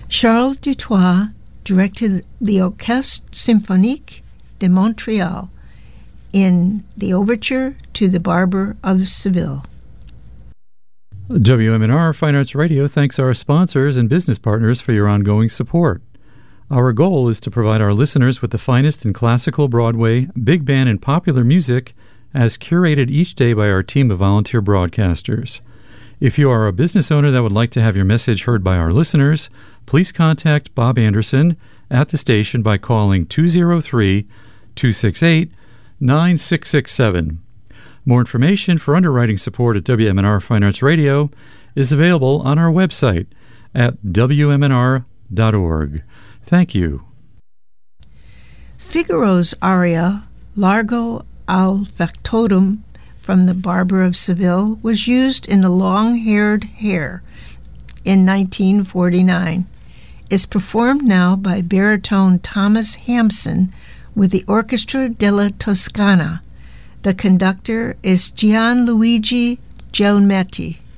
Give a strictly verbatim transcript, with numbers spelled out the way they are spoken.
Charles Dutoit directed the Orchestre Symphonique de Montréal in the overture to The Barber of Seville. W M N R Fine Arts Radio thanks our sponsors and business partners for your ongoing support. Our goal is to provide our listeners with the finest in classical, Broadway, big band, and popular music as curated each day by our team of volunteer broadcasters. If you are a business owner that would like to have your message heard by our listeners, please contact Bob Anderson at the station by calling two oh three, two six eight, nine six six seven. More information for underwriting support at W M N R Fine Arts Radio is available on our website at w m n r dot org. Thank you. Figaro's aria, Largo al Factotum, from The Barber of Seville, was used in The Long-Haired Hare in nineteen forty-nine. It's performed now by baritone Thomas Hampson with the Orchestra della Toscana. The conductor is Gianluigi Gelmetti.